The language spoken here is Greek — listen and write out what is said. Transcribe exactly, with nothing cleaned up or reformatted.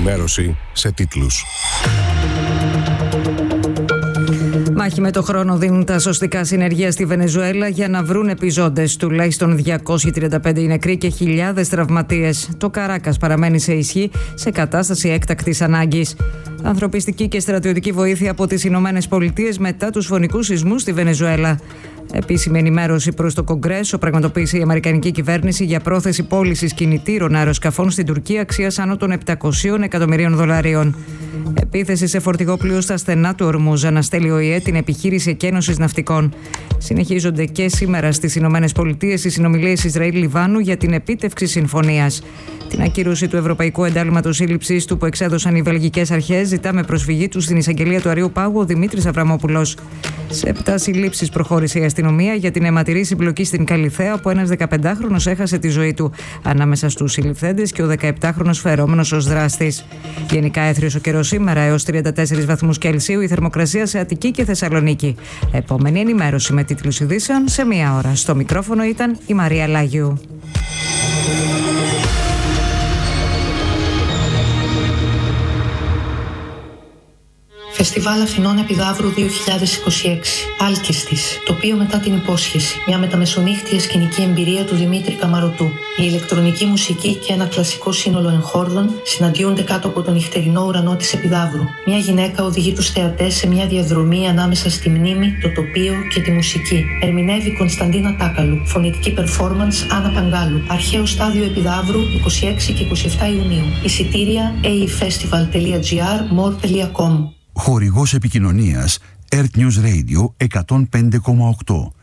Ενημέρωση σε τίτλους. Μάχη με το χρόνο δίνουν τα σωστικά συνεργεία στη Βενεζουέλα για να βρουν επιζώντες. Τουλάχιστον διακόσιοι τριάντα πέντε οι νεκροί και χιλιάδες τραυματίες. Το Καράκας παραμένει σε ισχύ σε κατάσταση έκτακτης ανάγκης. Ανθρωπιστική και στρατιωτική βοήθεια από τις Ηνωμένες Πολιτείες μετά τους φωνικούς σεισμούς στη Βενεζουέλα. Επίσημη ενημέρωση προς το Κογκρέσο πραγματοποίησε η Αμερικανική κυβέρνηση για πρόθεση πώλησης κινητήρων αεροσκαφών στην Τουρκία αξίας άνω των επτακοσίων εκατομμυρίων δολαρίων. Επίθεση σε φορτηγό πλοίο στα στενά του Ορμούζ αναστέλει ο ΙΕ την επιχείρηση εκένωσης ναυτικών. Συνεχίζονται και σήμερα στις Ηνωμένες Πολιτείες οι συνομιλίες Ισραήλ-Λιβάνου για την επίτευξη συμφωνίας. Την ακύρωση του Ευρωπαϊκού Εντάλματος Σύλληψης του που εξέδωσαν οι βελγικές αρχές ζητά με προσφυγή του στην εισαγγελία του Αριού Πάγου ο Δημήτρης Αβραμόπουλος. Σε επτά συλλήψεις προχώρησε η αστυνομία για την αιματηρή συμπλοκή στην Καλιθέα, όπου ένας δεκαπεντάχρονος έχασε τη ζωή του. Ανάμεσα στους συλληφθέντες και ο δεκαεπτάχρονος φερόμενος ως δράστης. Γενικά έθριος ο καιρός σήμερα έως τριάντα τέσσερις βαθμούς Κελσίου, η θερμοκρασία σε Αττική και Θεσσαλονίκη. Επόμενη ενημέρωση με τίτλους ειδήσεων σε μία ώρα. Στο μικρόφωνο ήταν η Μαρία Λάγιου. Φεστιβάλ Αθηνών Επιδαύρου δύο χιλιάδες είκοσι έξι. Άλκηστης. Τοπίο μετά την υπόσχεση. Μια μεταμεσονύχτια σκηνική εμπειρία του Δημήτρη Καμαρωτού. Η ηλεκτρονική μουσική και ένα κλασικό σύνολο εγχόρδων συναντιούνται κάτω από τον νυχτερινό ουρανό της Επιδαύρου. Μια γυναίκα οδηγεί τους θεατές σε μια διαδρομή ανάμεσα στη μνήμη, το τοπίο και τη μουσική. Ερμηνεύει Κωνσταντίνα Τάκαλου. Φωνητική performance Άννα Παγκάλου. Αρχαίο στάδιο Επιδαύρου είκοσι έξι και είκοσι επτά Ιουνίου. Εισιτήρια έι ι φεστιβάλ τελεία τζι άρ, μορ τελεία κομ. Χορηγός επικοινωνίας Earth News Radio εκατόν πέντε κόμμα οκτώ.